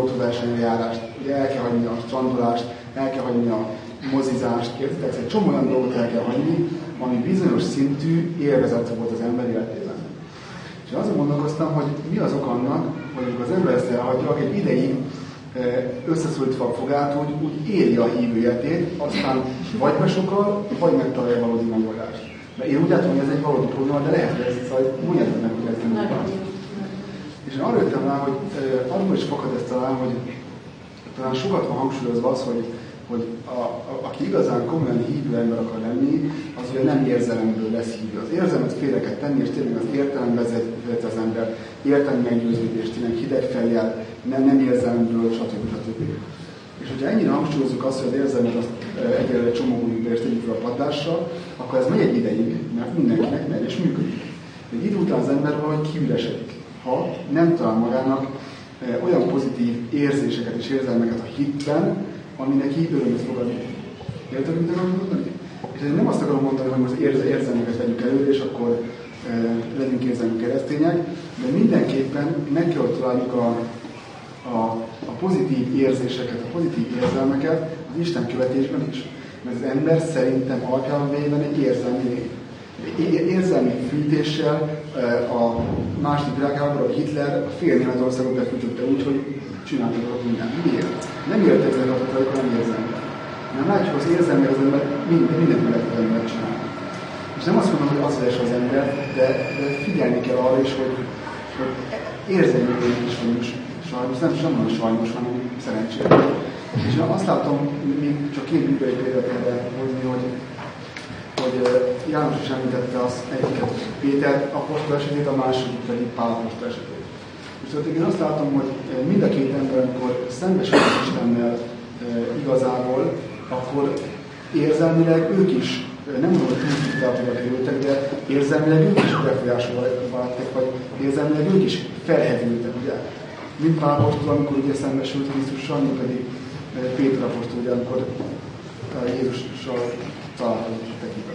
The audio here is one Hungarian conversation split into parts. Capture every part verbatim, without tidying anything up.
autóversenyen járást, ugye el kell hagyni a strandolást, el kell hagyni a mozizást, értitek? Egy csomó olyan dolgot el kell hagyni, ami bizonyos szintű élvezet volt az ember életében. És azon gondolkoztam, hogy mi az ok annak, hogy amikor az ember ezt elhagyja, egy ideig összeszorítva a fogát, úgy, úgy éli a hívő életét, aztán vagy besokal, vagy megtalálja valódi megoldást. Mert én úgy látom, hogy ez egy valódi probléma, de lehet, hogy ez szóval mondjátok meg, hogy ez nem van. És én arra jöttem rá, hogy eh, arról is fakad ezt talán, hogy talán sokat van hangsúlyozva az, hogy, hogy a, a, aki igazán komolyan hívő ember akar lenni, az ugye nem érzelemből lesz hívő. Az érzelmet félre kell tenni, és tényleg az értelem vezet az ember, értelmi meggyőződést, tényleg hideg fejjel, nem, nem érzelemből, stb. stb. És hogyha ennyire hangsúlyozzuk azt, hogy az érzelmet azt egyelőre csomagoljuk be és tegyük fel a padlásra, akkor ez megy egy ideig, mert mindenkinek megy és működik. Egy idő után az ember valahogy kiüresedik, ha nem talál magának olyan pozitív érzéseket és érzelmeket a hitben, ami neki örömet fog adni. Érted, mit akarom mondani? És én nem azt akarom mondani, hogy most érz, érzelmeket vegyük előre, és akkor e, legyünk érzelmű keresztények, de mindenképpen meg kell, hogy találjuk a, a, a pozitív érzéseket, a pozitív érzelmeket az Isten követésben is. Mert az ember szerintem alapjában véve egy érzelmi lény. Érzelmi fűtéssel a második világháborúban Hitler a fél Németországot befűtötte úgy, hogy csináltak mindent. Miért? Nem értetlen adatokat, hanem érzelmi. Nem látjuk, az érzelmi az ember minden, mindent meg lehet megcsinálni. És nem azt mondom, hogy az lesz az ember, de, de figyelni kell arra is, hogy, hogy érzelmi lények is vagyunk sajnos, nem sem olyan sajnos, hanem szerencsére. És én azt látom, még csak két bibliai példát erre hozni, hogy hogy János is említette az egyiket Péter apostol esetét, a második pedig Pál apostol esetét. És tehát én azt látom, hogy mind a két ember, amikor szembesül az Istennel igazából, akkor érzelmileg ők is, nem mondom, hogy túlszívtátóra kerültek, de érzelmileg ők is befolyásolták, vagy érzelmileg ők is felhevültek, ugye? Mint Pál apostol, amikor ugye szembesült Krisztussal, mint pedig Péter apostol, ugye, amikor Jézussal találkozott tekintetben.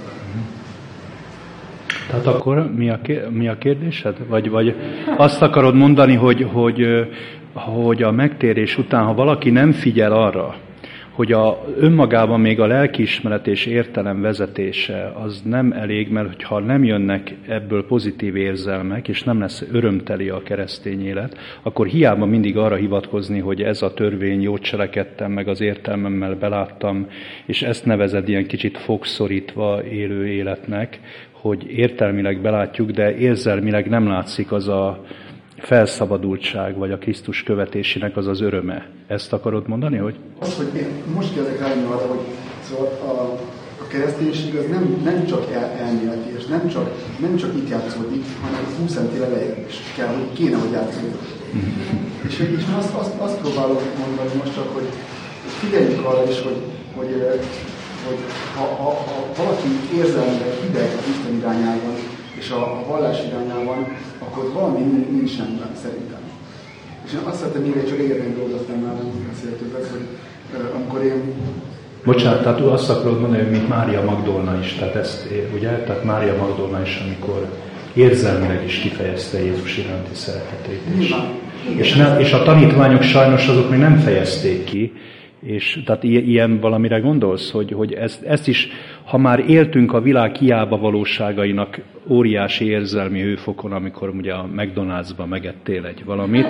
Tehát akkor mi a, mi a kérdésed? Vagy, vagy azt akarod mondani, hogy, hogy, hogy a megtérés után, ha valaki nem figyel arra, hogy a, önmagában még a lelkiismeret és értelem vezetése az nem elég, mert ha nem jönnek ebből pozitív érzelmek, és nem lesz örömteli a keresztény élet, akkor hiába mindig arra hivatkozni, hogy ez a törvény, jót cselekedtem, meg az értelmemmel beláttam, és ezt nevezed ilyen kicsit fogszorítva élő életnek, hogy értelmileg belátjuk, de érzelmileg nem látszik az a felszabadultság, vagy a Krisztus követésének az az öröme. Ezt akarod mondani, hogy? Az, hogy én most kezdek rájönni arra, hogy szóval a, a kereszténység az nem, nem csak el, elméleti, és nem csak, nem csak itt játszódik, hanem húsz centire lejjebb is kell, hogy kéne, hogy játszódik. és, és azt, azt, azt próbálom mondani most csak, hogy figyeljünk arra is, hogy, hogy, hogy ha, ha, ha valaki érzelmileg hideg az Isten irányában, és a, a vallás irányában, akkor valami nincs rendben, szerintem. És én azt szeretném még egy csak egyetlen dolgot, aztán már nem beszéltük ezt, hogy uh, amikor én... Bocsánat, tehát azt akarod mondani, hogy mint Mária Magdolna is, tehát ezt, ugye? Tehát Mária Magdolna is, amikor érzelmileg is kifejezte Jézus iránti szeretetét. És, és, ne, és a tanítványok sajnos azok még nem fejezték ki, és tehát ilyen valamire gondolsz, hogy, hogy ezt, ezt is, ha már éltünk a világ hiába valóságainak óriási érzelmi hőfokon, amikor ugye a McDonald'sban megettél egy valamit,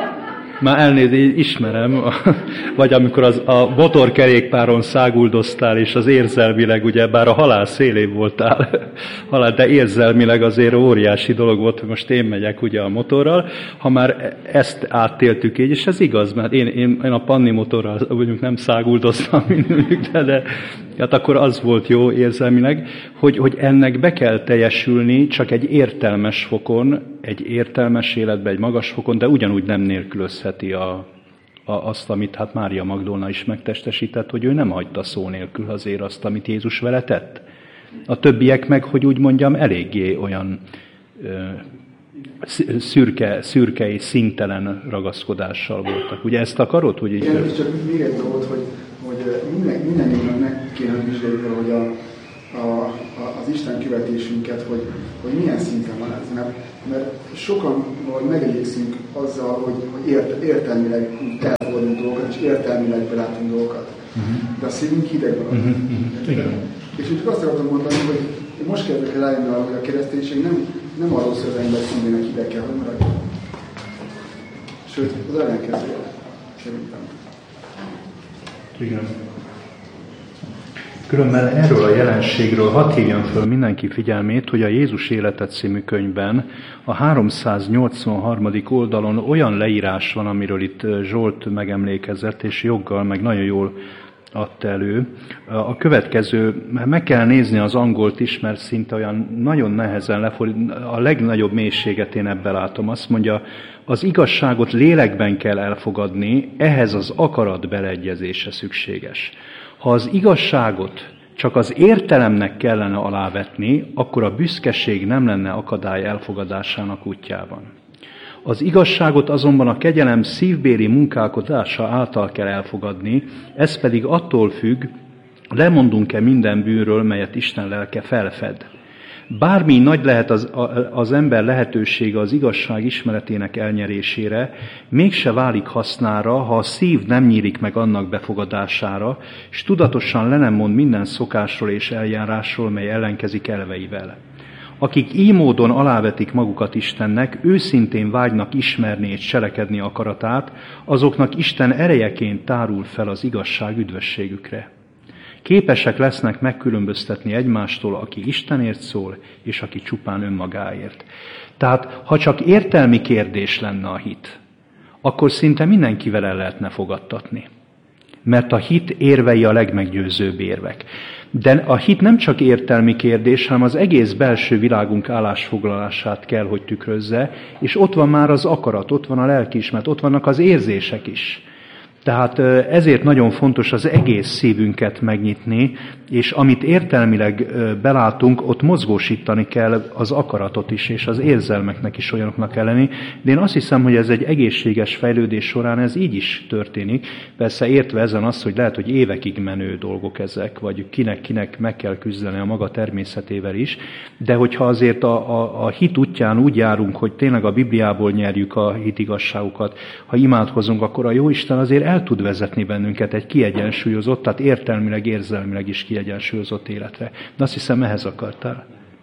már elnézést ismerem, vagy amikor az, a motorkerékpáron száguldoztál, és az érzelmileg, ugye bár a halál szélén voltál, halál, de érzelmileg azért óriási dolog volt, hogy most én megyek ugye a motorral, ha már ezt áttéltük így, és ez igaz, mert én, én, én a Panni motorral mondjuk nem száguldoztam, mint de, de hát akkor az volt jó érzelmileg, hogy, hogy ennek be kell teljesülni csak egy értelmes fokon, egy értelmes életben, egy magas fokon, de ugyanúgy nem nélkülözheti a, a, azt, amit hát Mária Magdolna is megtestesített, hogy ő nem hagyta szó nélkül azért azt, amit Jézus vele tett. A többiek meg, hogy úgy mondjam, eléggé olyan ö, szürke, szürke és színtelen ragaszkodással voltak. Ugye ezt akarod, hogy így... Igen, és csak még egy dolgot, hogy, hogy minden, mindenképpen meg kéne vizsgáljuk, hogy a, a, a, az Isten követésünket, hogy, hogy milyen szinten van ez. Mert, mert sokan megelégszünk azzal, hogy, hogy ért, értelmileg el értelmileg belátunk dolgokat. De a szívünk hideg van. Uh-huh. Igen. És úgy azt akartam mondani, hogy én most kezdek el rájönni arra, hogy a kereszténység nem, nem arról szól, hogy az ember szívének hideg kell, hogy maradjon. Sőt, az ellenkezője. Szerintem. Igen. Különben erről a jelenségről hadd hívjam föl mindenki figyelmét, hogy a Jézus élete című könyvben a háromszáznyolcvanharmadik oldalon olyan leírás van, amiről itt Zsolt megemlékezett, és joggal, meg nagyon jól adta elő. A következő, meg kell nézni az angolt is, mert szinte olyan nagyon nehezen lefordít, a legnagyobb mélységet én ebben látom. Azt mondja, az igazságot lélekben kell elfogadni, ehhez az akarat beleegyezése szükséges. Ha az igazságot csak az értelemnek kellene alávetni, akkor a büszkeség nem lenne akadály elfogadásának útjában. Az igazságot azonban a kegyelem szívbéli munkálkodása által kell elfogadni, ez pedig attól függ, lemondunk-e minden bűnről, melyet Isten lelke felfed. Bármi nagy lehet az, az ember lehetősége az igazság ismeretének elnyerésére, mégse válik hasznára, ha a szív nem nyílik meg annak befogadására, és tudatosan le nem mond minden szokásról és eljárásról, mely ellenkezik elveivel. Akik így módon alávetik magukat Istennek, őszintén vágynak ismerni és cselekedni akaratát, azoknak Isten erejeként tárul fel az igazság üdvösségükre. Képesek lesznek megkülönböztetni egymástól, aki Istenért szól, és aki csupán önmagáért. Tehát, ha csak értelmi kérdés lenne a hit, akkor szinte mindenkivel el lehetne fogadtatni. Mert a hit érvei a legmeggyőzőbb érvek. De a hit nem csak értelmi kérdés, hanem az egész belső világunk állásfoglalását kell, hogy tükrözze, és ott van már az akarat, ott van a lelkiismeret, ott vannak az érzések is. Tehát ezért nagyon fontos az egész szívünket megnyitni, és amit értelmileg belátunk, ott mozgósítani kell az akaratot is, és az érzelmeknek is olyanoknak kell lenni. De én azt hiszem, hogy ez egy egészséges fejlődés során ez így is történik. Persze értve ezen azt, hogy lehet, hogy évekig menő dolgok ezek, vagy kinek-kinek meg kell küzdeni a maga természetével is, de hogyha azért a, a, a hit útján úgy járunk, hogy tényleg a Bibliából nyerjük a hitigazságukat, ha imádkozunk, akkor a Jóisten azért el tud vezetni bennünket egy kiegyensúlyozott, tehát értelmileg, érzelmileg is kiegyensúlyozott életre. De azt hiszem, ehhez akartál.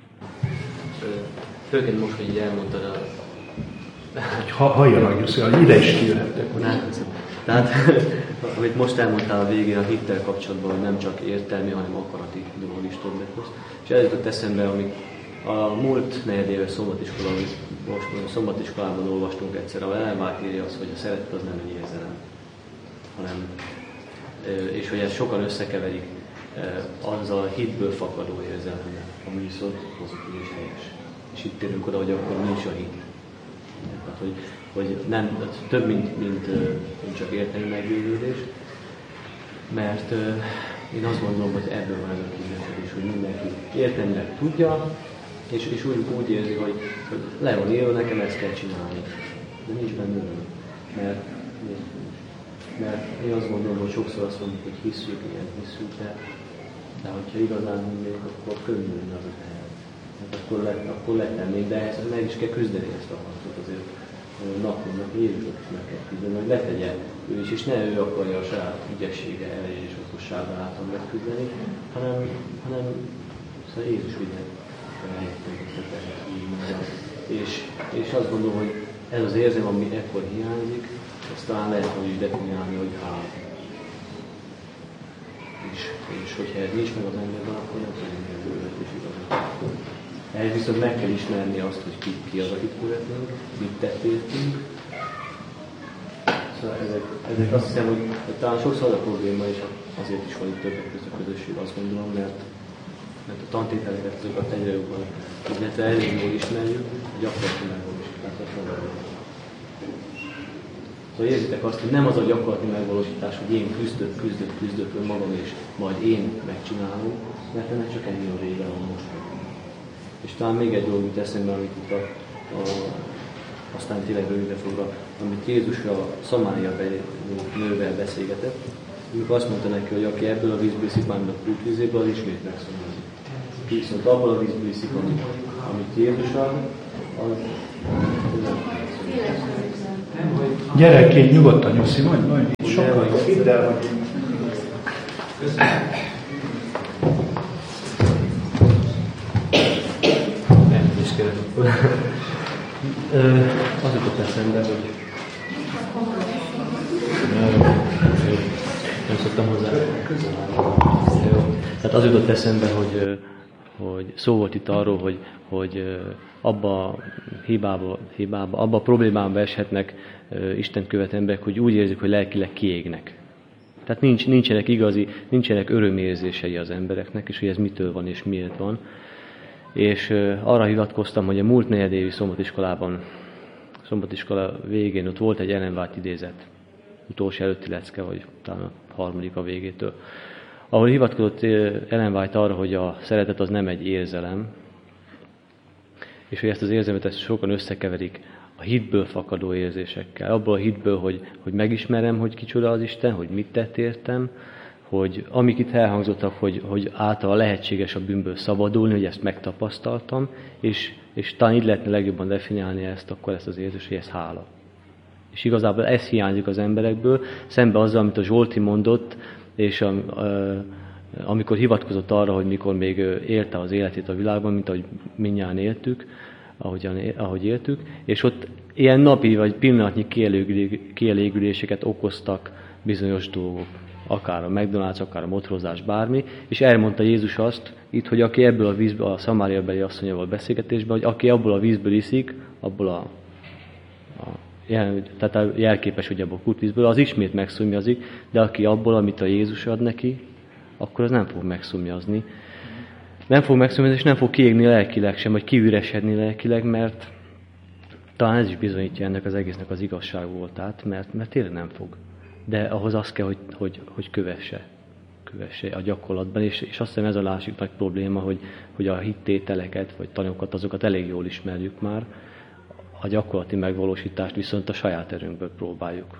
Főként most, hogy így elmondtad a... Ha, halljanak, Jussi, hogy ide is kijöhettek. Tehát, amit most elmondtál a végén a hittel kapcsolatban, hogy nem csak értelmi, hanem akarati dolog is többet hoz. És ez jutott eszembe, amit a múlt negyedéves szombatiskola, amit most szombatiskolában olvastunk egyszer, ahol elvált írja az, hogy a szeretet az nem egy érzelem, hanem, és hogy ezt sokan összekeverik azzal a hitből fakadó érzelemmel, ami viszont pozitív és helyes. És itt térünk oda, hogy akkor nincs a hit. Tehát, hogy, hogy nem, több, mint, mint, mint csak értelmi meggyőződés, mert én azt gondolom, hogy ebből van ez a kivesedés, hogy mindenki értelmileg tudja, és, és úgy, úgy érzi, hogy, hogy le van írva, nekem ezt kell csinálni. De nincs benne öröm. Mert, mert én azt gondolom, hogy sokszor azt mondjuk, hogy hiszük, ilyen hiszük, de, de hogyha igazán mondjuk, akkor könnyű lenne az a helyet. Hát akkor, le, akkor letennénk, de ehhez meg is kell küzdeni ezt a harcot azért. Napnak, Jézusnak is meg kell küzdeni, hogy letegye ő is, és ne ő akarja a saját ügyessége, ereje és okossága által megküzdeni, hanem, hanem szóval Jézus vigye és, és azt gondolom, hogy ez az érzem, ami ekkor hiányzik, azt talán lehet úgy definiálni, hogy hála. És, és hogyha ez nincs meg az emberben, akkor nem tudjuk meg bővet és igazat. Ehhez viszont meg kell ismerni azt, hogy ki, ki az, akit követünk, mit tett értünk. Szóval ezek, ezek azt hiszem, hogy, hogy talán sokszor a probléma, és azért is van itt többek között a közösség, azt gondolom, mert, mert a tantételeket azokat egyre jobban, illetve elég jól ismerjük, hogy gyakorlati megvalósítását nem vagyunk. Szóval érzitek azt, hogy nem az a gyakorlati megvalósítás, hogy én küzdök, küzdök, küzdök önmagam, és majd én megcsinálom, mert ennek csak ennyi a vége van most. És talán még egy dolog jut eszembe, amit itt a, a, aztán tényleg rövidre fogva, amit Jézus a Szamária nővel beszélgetett, amikor azt mondta neki, hogy aki ebből a vízből szipálnak kultvízéből, az ismét megszomjazik. Viszont abból a vízből iszik, amit Jézus ad, az nem megszomjazik. Gyerekként nyugodtan, Nyuszi, mondj, mondj, itt sokkal jobb, hidd el, hogy... Elnézést kérek. Az jutott eszembe, hogy... Nem szoktam hozzá. Tehát az jutott eszembe, hogy, hogy szó volt itt arról, hogy, hogy abba a hibába, hibába, abba a problémába eshetnek Isten követő emberek, hogy úgy érzik, hogy lelkileg kiégnek. Tehát nincs, nincsenek igazi, nincsenek örömérzései az embereknek, és hogy ez mitől van és miért van. És arra hivatkoztam, hogy a múlt negyedévi szombatiskolában, szombatiskola végén ott volt egy Ellen White idézet, utolsó előtti lecke, vagy talán a harmadik a végétől, ahol hivatkozott Ellen White arra, hogy a szeretet az nem egy érzelem, és hogy ezt az érzelmet ezt sokan összekeverik a hitből fakadó érzésekkel. Abból a hitből, hogy, hogy megismerem, hogy kicsoda az Isten, hogy mit tett értem, hogy amik itt elhangzottak, hogy, hogy által lehetséges a bűnből szabadulni, hogy ezt megtapasztaltam, és, és talán így lehetne legjobban definiálni ezt, akkor ezt az érzést, hogy ez hála. És igazából ez hiányzik az emberekből, szembe azzal, amit a Zsolti mondott, és a, a, amikor hivatkozott arra, hogy mikor még élte az életét a világban, mint ahogy mindnyájan éltük, ahogyan, ahogy éltük, és ott ilyen napi vagy pillanatnyi kielégüléseket okoztak bizonyos dolgok, akár a McDonald's, akár a motorozás, bármi, és elmondta Jézus azt, itt, hogy aki ebből a vízből, a szamáriabeli asszonyával beszélgetésben, hogy aki abból a vízből iszik, abból a, a jel, tehát a jelképes, hogy abból a kurtvízből, az ismét megszomjazik, de aki abból, amit a Jézus ad neki, akkor az nem fog megszomjazni. Nem fog megszomjazni, és nem fog kiégni lelkileg sem, vagy kiüresedni lelkileg, mert talán ez is bizonyítja ennek az egésznek az igazság voltát, mert, mert tényleg nem fog. De ahhoz az kell, hogy, hogy, hogy kövesse, kövesse a gyakorlatban, és, és azt hiszem ez a másik nagy probléma, hogy, hogy a hittételeket, vagy tanokat, azokat elég jól ismerjük már, a gyakorlati megvalósítást viszont a saját erőnkből próbáljuk.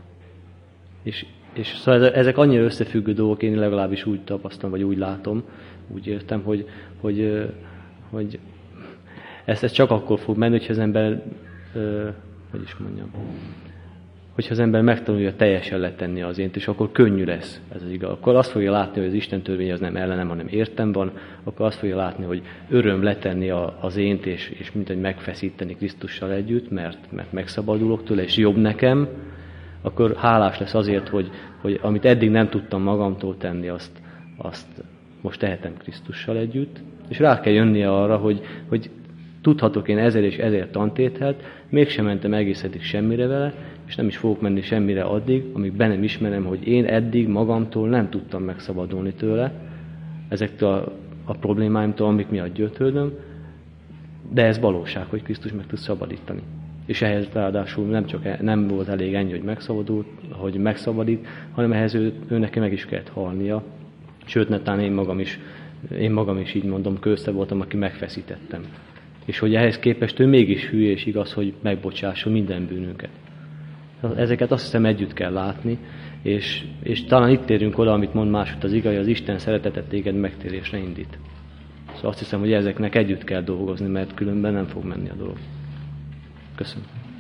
És, és szóval ezek annyira összefüggő dolgok, én legalábbis úgy tapasztalom, vagy úgy látom, úgy értem, hogy, hogy, hogy ez, ez csak akkor fog menni, hogyha az ember, hogy is mondjam, hogyha az ember megtanulja teljesen letenni az ént, és akkor könnyű lesz ez az igaz. Akkor azt fogja látni, hogy az Isten törvény az nem ellenem, hanem értem van, akkor azt fogja látni, hogy öröm letenni az ént, és, és mint hogy megfeszíteni Krisztussal együtt, mert, mert megszabadulok tőle, és jobb nekem, akkor hálás lesz azért, hogy, hogy amit eddig nem tudtam magamtól tenni, azt, azt most tehetem Krisztussal együtt, és rá kell jönnie arra, hogy, hogy tudhatok én ezer és ezer tantételt, mégsem mentem egész eddig semmire vele, és nem is fogok menni semmire addig, amíg be nem ismerem, hogy én eddig magamtól nem tudtam megszabadulni tőle, ezektől a, a problémáimtól, amik miatt gyötrődöm, de ez valóság, hogy Krisztus meg tud szabadítani. És ehhez ráadásul nem csak nem volt elég ennyi, hogy megszabadult, hogy megszabadít, hanem ehhez ő, ő neki meg is kellett halnia. Sőt, netán én magam is, én magam is így mondom, közte voltam, aki megfeszítettem. És hogy ehhez képest ő mégis hű és igaz, hogy megbocsásson minden bűnünket. Ezeket azt hiszem együtt kell látni, és, és talán itt térünk oda, amit mond máshogy az igaz, hogy az Isten szeretetet téged megtérésre indít. Szóval azt hiszem, hogy ezeknek együtt kell dolgozni, mert különben nem fog menni a dolog. Köszönöm.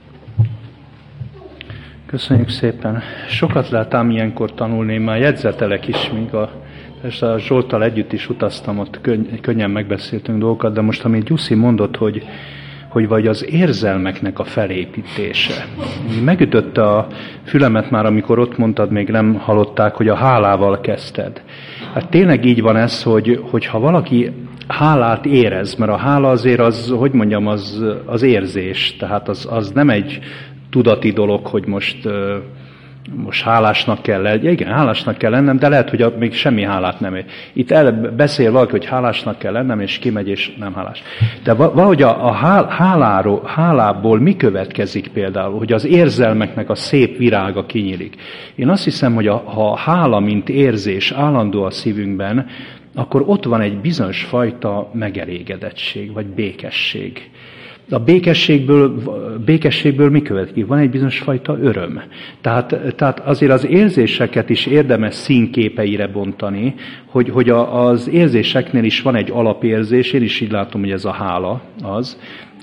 Köszönjük szépen. Sokat lehet ám ilyenkor tanulni, én már jegyzetelek is, míg a, a Zsolttal együtt is utaztam, ott könny- könnyen megbeszéltünk dolgokat, de most, amit Gyuszi mondott, hogy, hogy vagy az érzelmeknek a felépítése. Megütötte a fülemet már, amikor ott mondtad, még nem hallották, hogy a hálával kezdted. Hát tényleg így van ez, hogy, hogy ha valaki hálát érez, mert a hála azért az, hogy mondjam, az, az érzés, tehát az, az nem egy tudati dolog, hogy most, most hálásnak kell lenni. Igen, hálásnak kell lennem, de lehet, hogy még semmi hálát nem ér. Itt el beszél valaki, hogy hálásnak kell lennem, és kimegy, és nem hálás. De valahogy a, a háláról, hálából mi következik például, hogy az érzelmeknek a szép virága kinyílik. Én azt hiszem, hogy a, ha a hála, mint érzés állandó a szívünkben, akkor ott van egy bizonyos fajta megelégedettség, vagy békesség. A békességből, békességből mi következik? Van egy bizonyos fajta öröm. Tehát, tehát azért az érzéseket is érdemes színképeire bontani, hogy, hogy a, az érzéseknél is van egy alapérzés, én is így látom, hogy ez a hála az,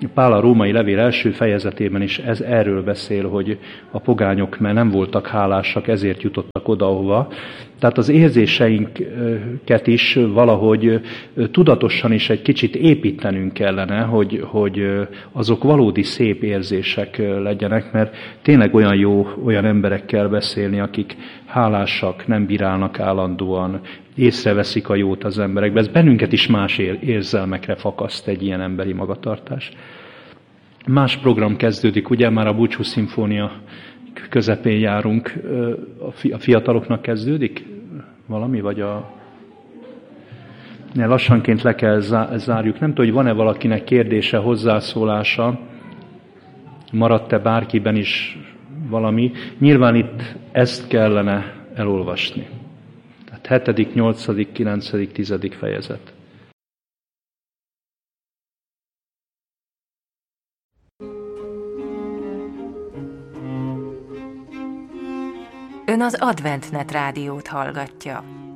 Pál a római levél első fejezetében is ez erről beszél, hogy a pogányok mert nem voltak hálásak, ezért jutottak oda, ahova. Tehát az érzéseinket is valahogy tudatosan is egy kicsit építenünk kellene, hogy, hogy azok valódi szép érzések legyenek, mert tényleg olyan jó olyan emberekkel beszélni, akik hálásak, nem bírálnak állandóan, észreveszik a jót az emberekben. Ez bennünket is más érzelmekre fakaszt egy ilyen emberi magatartás. Más program kezdődik, ugye már a Búcsú szimfónia közepén járunk. A fiataloknak kezdődik valami, vagy a... Ne, lassanként le kell zárjuk. Nem tudom, hogy van-e valakinek kérdése, hozzászólása, maradt-e bárkiben is valami. Nyilván itt ezt kellene elolvasni. Tehát hetedik, nyolcadik, kilencedik, tizedik fejezet. Ön az AdventNet rádiót hallgatja.